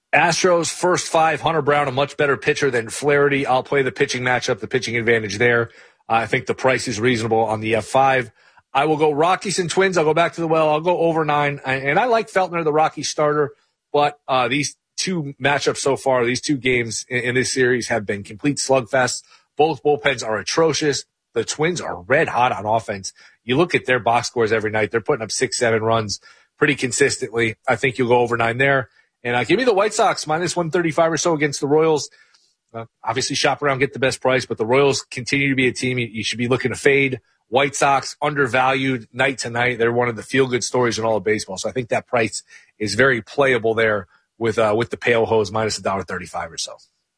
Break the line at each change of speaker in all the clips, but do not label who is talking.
Astros first five, Hunter Brown, a much better pitcher than Flaherty. I'll play the pitching matchup, the pitching advantage there. I think the price is reasonable on the F5. I will go Rockies and Twins. I'll go back to the well. I'll go over 9. And I like Feltner, the Rocky starter, but these two matchups so far, these two games in this series have been complete slugfests. Both bullpens are atrocious. The Twins are red hot on offense. You look at their box scores every night. They're putting up 6-7 runs pretty consistently. I think you'll go over 9 there. And give me the White Sox minus 135 or so against the Royals. Obviously, shop around, get the best price, but the Royals continue to be a team you should be looking to fade. White Sox, undervalued night to night. They're one of the feel-good stories in all of baseball. So I think that price is very playable there with the Pale Hose minus $1.35 or so.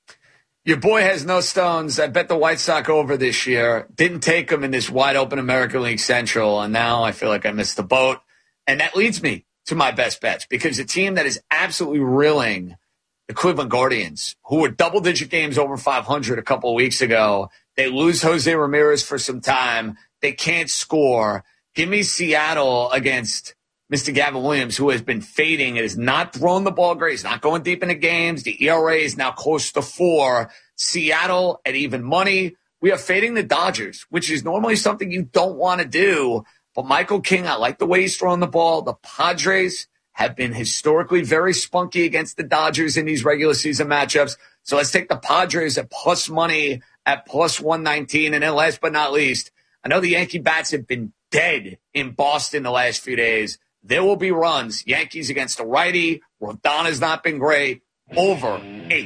Your boy has no stones. I bet the White Sox over this year. Didn't take them in this wide-open American League Central, and now I feel like I missed the boat. And that leads me to my best bets, because a team that is absolutely reeling, the Cleveland Guardians, who were double-digit games over 500 a couple of weeks ago. They lose Jose Ramirez for some time. They can't score. Give me Seattle against Mr. Gavin Williams, who has been fading and has not thrown the ball great. He's not going deep into games. The ERA is now close to 4. Seattle at even money. We are fading the Dodgers, which is normally something you don't want to do. But Michael King, I like the way he's throwing the ball. The Padres have been historically very spunky against the Dodgers in these regular season matchups. So let's take the Padres at plus money at plus 119. And then last but not least, I know the Yankee bats have been dead in Boston the last few days. There will be runs. Yankees against the righty. Rodon's not been great. Over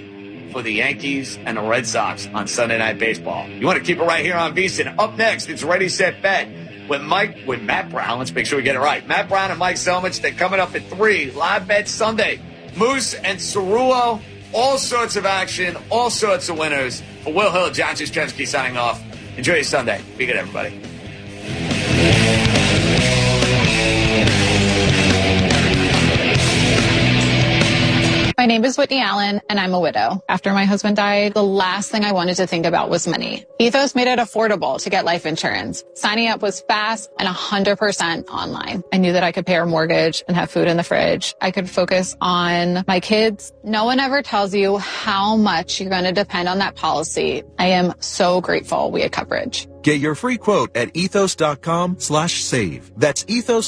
8 for the Yankees and the Red Sox on Sunday Night Baseball. You want to keep it right here on VSiN. Up next, it's Ready, Set, Bet with Matt Brown. Let's make sure we get it right. Matt Brown and Mike Selmich. They're coming up at 3. Live Bet Sunday. Moose and Cerullo. All sorts of action. All sorts of winners. For Will Hill, John Jastremski signing off. Enjoy your Sunday. Be good, everybody.
My name is Whitney Allen, and I'm a widow. After my husband died, the last thing I wanted to think about was money. Ethos made it affordable to get life insurance. Signing up was fast and 100% online. I knew that I could pay our mortgage and have food in the fridge. I could focus on my kids. No one ever tells you how much you're going to depend on that policy. I am so grateful we had coverage.
Get your free quote at ethos.com/save. That's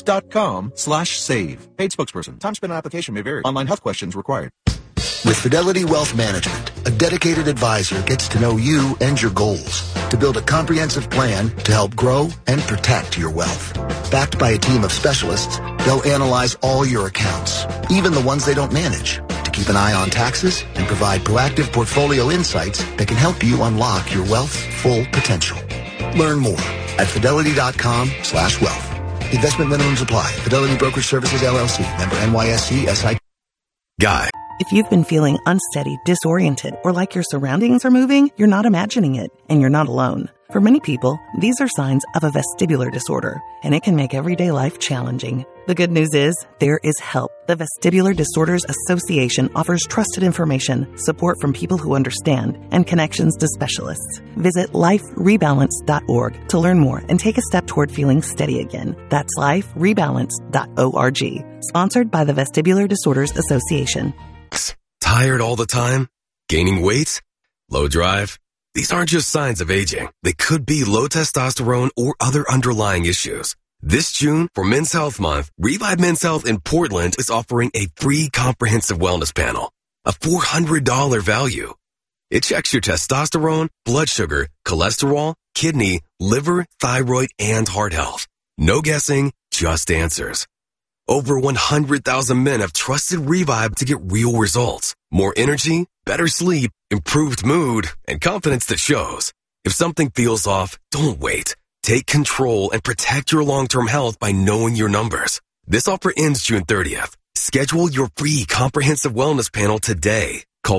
ethos.com/save. Paid spokesperson. Time spent on application may vary. Online health questions required.
With Fidelity Wealth Management, a dedicated advisor gets to know you and your goals to build a comprehensive plan to help grow and protect your wealth. Backed by a team of specialists, they'll analyze all your accounts, even the ones they don't manage, to keep an eye on taxes and provide proactive portfolio insights that can help you unlock your wealth's full potential. Learn more at fidelity.com/wealth. Investment minimums apply. Fidelity Brokerage Services, LLC. Member NYSE, SI.
Guy. If you've been feeling unsteady, disoriented, or like your surroundings are moving, you're not imagining it, and you're not alone. For many people, these are signs of a vestibular disorder, and it can make everyday life challenging. The good news is, there is help. The Vestibular Disorders Association offers trusted information, support from people who understand, and connections to specialists. Visit liferebalance.org to learn more and take a step toward feeling steady again. That's liferebalance.org. Sponsored by the Vestibular Disorders Association.
Tired all the time? Gaining weight? Low drive? These aren't just signs of aging. They could be low testosterone or other underlying issues. This June, for Men's Health Month, Revive Men's Health in Portland is offering a free comprehensive wellness panel, a $400 value. It checks your testosterone, blood sugar, cholesterol, kidney, liver, thyroid, and heart health. No guessing, just answers. Over 100,000 men have trusted Revive to get real results. More energy, better sleep, improved mood, and confidence that shows. If something feels off, don't wait. Take control and protect your long-term health by knowing your numbers. This offer ends June 30th. Schedule your free comprehensive wellness panel today. Call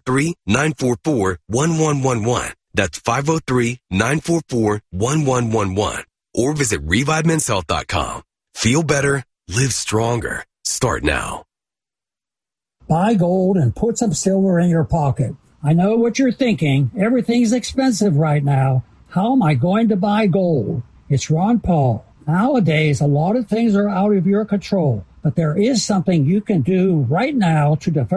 503-944-1111. That's 503-944-1111. Or visit ReviveMen'sHealth.com. Feel better. Live stronger. Start now.
Buy gold and put some silver in your pocket. I know what you're thinking. Everything's expensive right now. How am I going to buy gold? It's Ron Paul. Nowadays, a lot of things are out of your control, but there is something you can do right now to